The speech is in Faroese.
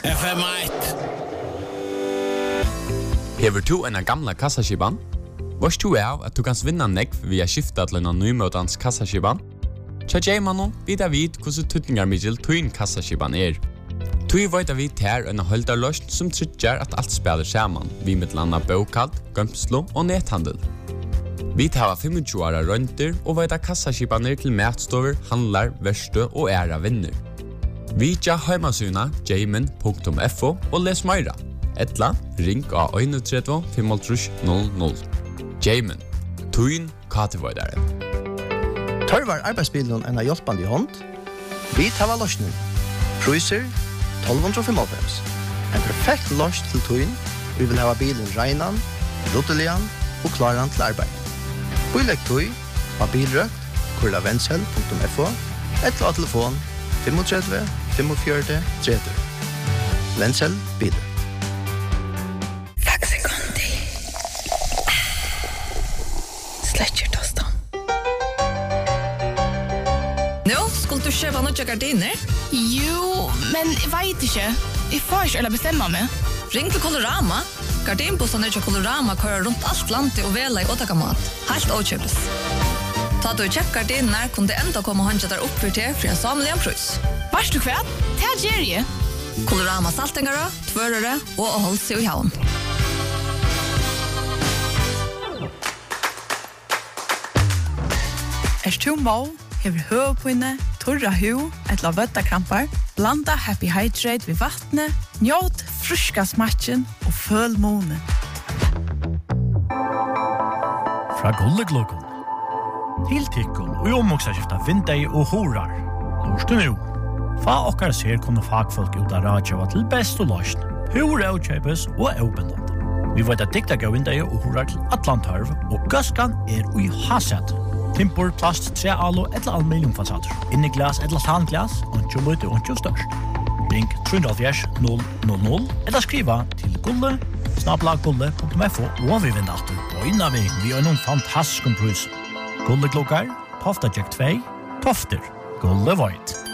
FM1. Hever du en gamla kassaskiban? Vars du av at du kan vinna nekv via skifta til en nymøtans kassaskiban? Tja Jaymanon vidar vid hvordan tutningar middel tuin kassaskiban Tui veit vi ter en holdarløst som tryggjar at alt spiller saman, vi mittlanda bokald, gømslo og nethandel. Vi tar 25 åra rønter og veit kassaskibaner til matstover, handlar, verste og æra vinner. Vi tja heimasuna jayman.fo og les meira. Etla, ring av 31 500. Jayman, tuin katevoidaren. Tørvar arbeidsbilen en hjelpande hånd. Vi tar løsning. Cruiser 1295. En perfekt løsning til tuin. Vi vil ha bilen reinan, ruttelian og klaran til arbeid. Bilegg tui av bilrøkt, kurlavensel.fo, eller av telefon 35 45 30. Vensel bilen. Köpa några gardiner? Jo, men jag vet inte. Jag får inte bestämma mig. Ring till Colorama. Gardinbossarna i Colorama kör runt allt landet och väla i åtakamat. Helt åköpes. Ta du check gardiner kunde ändå komma och handla där upp för en samligen pris. Vars du kvärt? Det här ger Colorama saltengara, tvörare och håll sig i havn. Må hever høvepinne, torra hu, etla vøttakrampar, blanda Happy Hydrate vid vattnet, njåt fruska smatchen og føl måne. Fra Gulleglokon til Tikkun og i omvoksaskifta vindei og horar. Lorstu nu. Fa okkar ser kunne fagfolk ut av radjava til best og løsn, hur avkjøpes og avbendant. Vi vet at dikta gav vindei og horar til Atlantarv, og gaskan ui hasset. Timpor, plast, trealo eller aluminiumfasader. Inni glas eller tanglas, og lite og størst. Ring 370 000 eller skriva til gulle@gulle.fo og vi vinner alltid på innavi. Vi har noen fantastisk pris. Gulleklokkar, Tofta Jack 2, Tofter, Gulle Void.